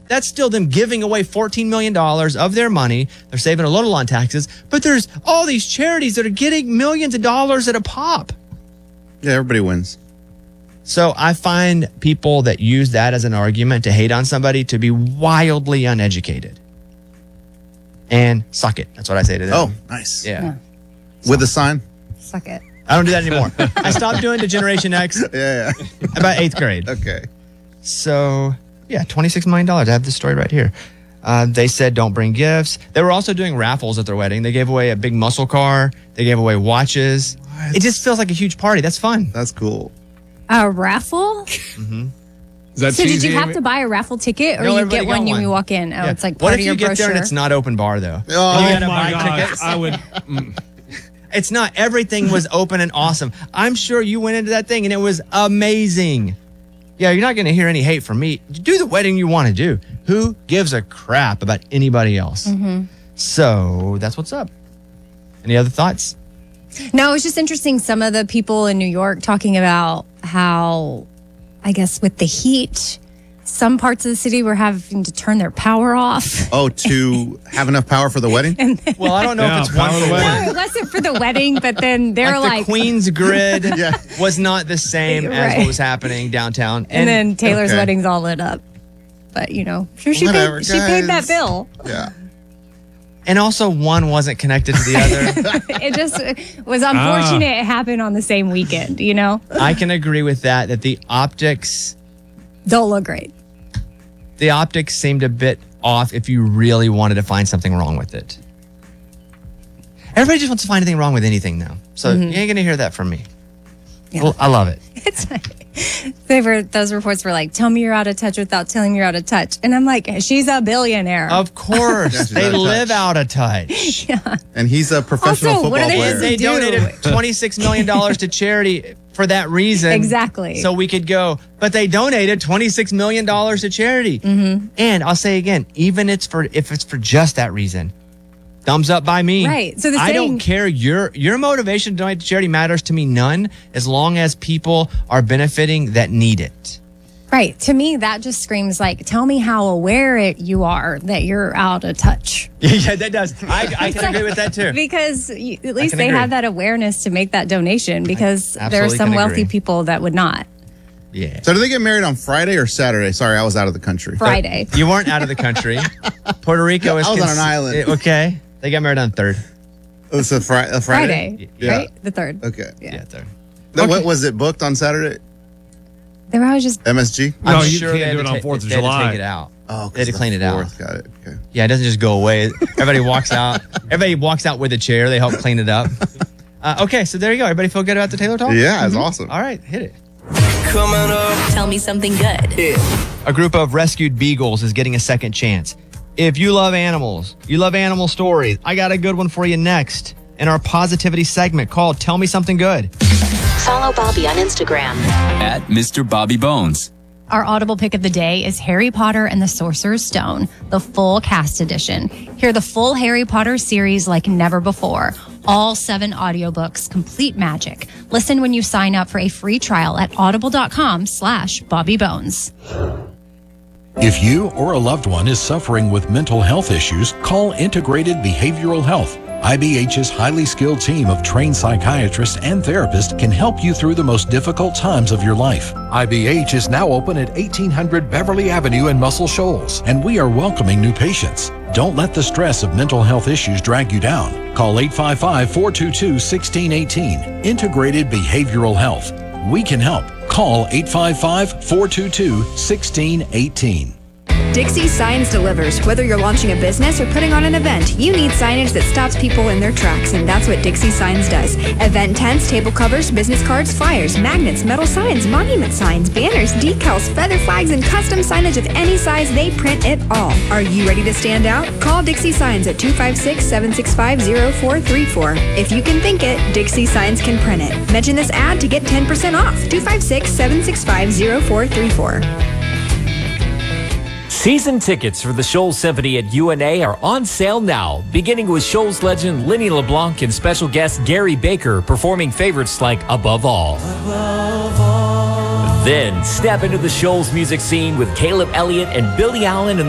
That's still them giving away $14 million of their money. They're saving a little on taxes, but there's all these charities that are getting millions of dollars at a pop. Yeah, everybody wins. So I find people that use that as an argument to hate on somebody to be wildly uneducated. And suck it. That's what I say to them. Oh, nice. Yeah. With a sign? Suck it. I don't do that anymore. I stopped doing the Generation X Yeah. about 8th grade. Okay. So, yeah, $26 million. I have the story right here. They said don't bring gifts. They were also doing raffles at their wedding. They gave away a big muscle car. They gave away watches. What? It just feels like a huge party. That's fun. That's cool. A raffle? Mm-hmm. Is that So did you cheesy, have Amy? to buy a raffle ticket, or No, you everybody get one got when you one. walk in? Oh, Yeah. it's like What part if of you your get brochure. there and it's not open bar, though? Oh, And you Oh gotta my buy gosh. tickets? I would. It's not. Everything was open and awesome. I'm sure you went into that thing and it was amazing. Yeah, you're not going to hear any hate from me. Do the wedding you want to do. Who gives a crap about anybody else? Mm-hmm. So that's what's up. Any other thoughts? No, it's just interesting. Some of the people in New York talking about how, I guess, with the heat, some parts of the city were having to turn their power off. Oh, to have enough power for the wedding? Well, I don't know Yeah, if it's one power for the one. wedding. No, it wasn't for the wedding, but then they're Like the Queen's grid Yeah. was not the same as Right. what was happening downtown. and then Taylor's okay. wedding's all lit up. But, sure, she Whatever, paid, she paid that guys. bill. Yeah. And also one wasn't connected to the other. It just was unfortunate it happened on the same weekend, I can agree with that the optics Don't look great. seemed a bit off if you really wanted to find something wrong with it. Everybody just wants to find anything wrong with anything now. So you ain't going to hear that from me. Yeah. Well, I love it. It's like, those reports were like, tell me you're out of touch without telling me you're out of touch. And I'm like, she's a billionaire. Of course. she's They out of live touch. out of touch. And he's a professional Also, what football are they player. to They do? donated $26 million to charity for that reason. Exactly. So we could go. But they donated $26 million to charity. Mm-hmm. And I'll say again, even if it's for just that reason, thumbs up by me. Right. So the I don't saying- care. Your motivation to donate to charity matters to me none, as long as people are benefiting that need it. Right. To me, that just screams like, tell me how aware you are that you're out of touch. Yeah, that does. I can agree with that too. Because at least can they agree. have that awareness to make that donation, because there are absolutely some can wealthy agree. people that would not. Yeah. So do they get married on Friday or Saturday? Sorry, I was out of the country. Friday. You weren't out of the country. Puerto Rico is I was on an island. Okay. They got married on 3rd. It's a Friday? Friday, Yeah. right? The 3rd. Okay. Yeah, 3rd. Then what was it booked on Saturday? They were always just, MSG? No, I'm you sure can't they had do it to on ta- 4th of they had to July. take it out. Oh, They had to clean it out. Got it. Okay. Yeah, it doesn't just go away. Everybody walks out. Everybody walks out with a chair. They help clean it up. Okay, so there you go. Everybody feel good about the Taylor Talk? Yeah, it's awesome. All right, hit it. Coming up. Tell me something good. A group of rescued beagles is getting a second chance. If you love animals, you love animal stories, I got a good one for you next in our positivity segment called Tell Me Something Good. Follow Bobby on Instagram. At Mr. Bobby Bones. our audible pick of the day is Harry Potter and the Sorcerer's Stone, the full cast edition. Hear the full Harry Potter series like never before. All 7 audiobooks, complete magic. Listen when you sign up for a free trial at audible.com/BobbyBones. If you or a loved one is suffering with mental health issues, call Integrated Behavioral Health. IBH's highly skilled team of trained psychiatrists and therapists can help you through the most difficult times of your life. IBH is now open at 1800 Beverly Avenue in Muscle Shoals, and we are welcoming new patients. Don't let the stress of mental health issues drag you down. Call 855-422-1618. Integrated Behavioral Health. We can help. Call 855-422-1618. Dixie Signs delivers. Whether you're launching a business or putting on an event, you need signage that stops people in their tracks, and that's what Dixie Signs does. Event tents, table covers, business cards, flyers, magnets, metal signs, monument signs, banners, decals, feather flags, and custom signage of any size, they print it all. Are you ready to stand out? Call Dixie Signs at 256-765-0434. If you can think it, Dixie Signs can print it. Mention this ad to get 10% off. 256-765-0434. Season tickets for the Shoals Symphony at UNA are on sale now, beginning with Shoals legend Lenny LeBlanc and special guest Gary Baker performing favorites like Above All. Then step into the Shoals music scene with Caleb Elliott and Billy Allen and